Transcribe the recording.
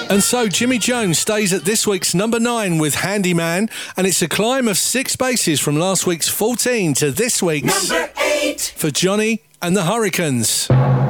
And so Jimmy Jones stays at this week's number 9 with Handyman, and it's a climb of 6 spaces from last week's 14 to this week's number 8 for Johnny and the Hurricanes.